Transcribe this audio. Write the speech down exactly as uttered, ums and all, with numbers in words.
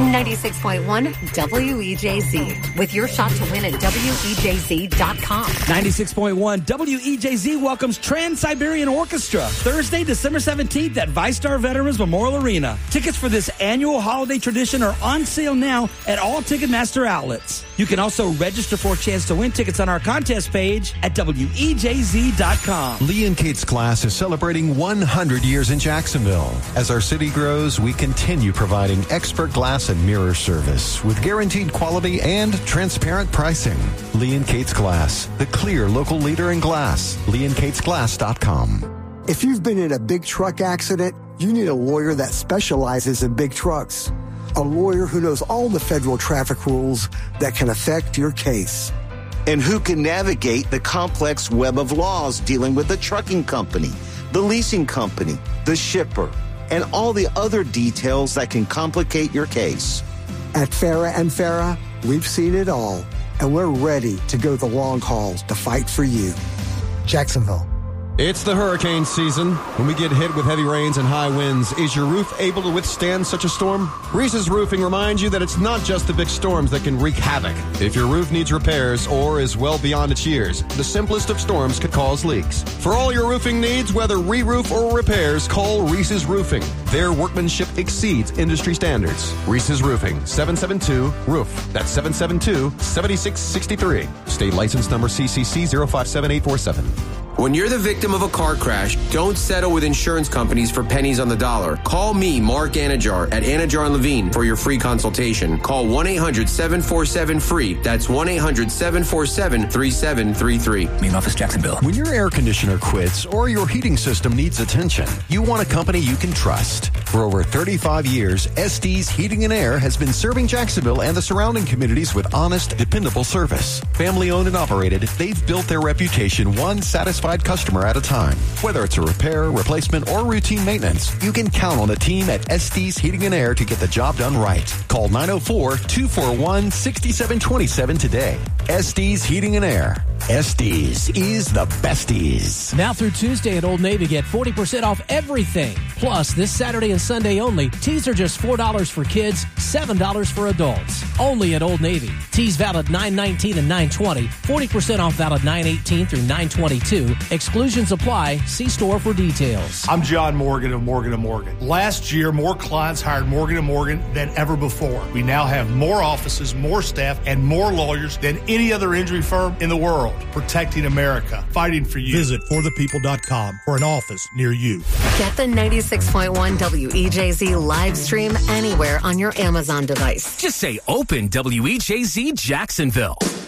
ninety-six point one W E J Z with your shot to win at W E J Z dot com. ninety-six point one W E J Z welcomes Trans-Siberian Orchestra Thursday, December seventeenth at VyStar Veterans Memorial Arena. Tickets for this annual holiday tradition are on sale now at all Ticketmaster outlets. You can also register for a chance to win tickets on our contest page at W E J Z dot com. Lee and Kate's Glass is celebrating one hundred years in Jacksonville. As our city grows, we continue providing expert glass and mirror service with guaranteed quality and transparent pricing. Lee and Kate's Glass, the clear local leader in glass. Lee and Kate's Glass dot com. If you've been in a big truck accident, you need a lawyer that specializes in big trucks. A lawyer who knows all the federal traffic rules that can affect your case. And who can navigate the complex web of laws dealing with the trucking company, the leasing company, the shipper, and all the other details that can complicate your case. At Farah and Farah, we've seen it all, and we're ready to go the long haul to fight for you. Jacksonville. It's the hurricane season. When we get hit with heavy rains and high winds, is your roof able to withstand such a storm? Reese's Roofing reminds you that it's not just the big storms that can wreak havoc. If your roof needs repairs or is well beyond its years, the simplest of storms could cause leaks. For all your roofing needs, whether re-roof or repairs, call Reese's Roofing. Their workmanship exceeds industry standards. Reese's Roofing, seven seven two, roof. That's seven seven two, seven six six three. State license number C C C zero five seven eight four seven. When you're the victim of a car crash, don't settle with insurance companies for pennies on the dollar. Call me, Mark Anajar, at Anajar and Levine for your free consultation. Call one eight hundred seven four seven free. That's one eight hundred seven four seven three seven three three. Main office, Jacksonville. When your air conditioner quits or your heating system needs attention, you want a company you can trust. For over thirty-five years, Estes Heating and Air has been serving Jacksonville and the surrounding communities with honest, dependable service. Family owned and operated, they've built their reputation one satisfied customer at a time. Whether it's a repair, replacement, or routine maintenance, you can count on the team at Estes Heating and Air to get the job done right. Call nine oh four, two four one, six seven two seven today. Estes Heating and Air. Estes is the besties. Now through Tuesday at Old Navy, get forty percent off everything. Plus, this Saturday and Sunday only, tees are just four dollars for kids, seven dollars for adults. Only at Old Navy. Tees valid nine nineteen and nine twenty, forty percent off valid nine eighteen through nine twenty-two. Exclusions apply. See store for details. I'm John Morgan of Morgan and Morgan. Last year, more clients hired Morgan and Morgan than ever before. We now have more offices, more staff, and more lawyers than any other injury firm in the world. Protecting America. Fighting for you. Visit for the people dot com for an office near you. Get the ninety-six point one W E J Z live stream anywhere on your Amazon device. Just say open W E J Z Jacksonville.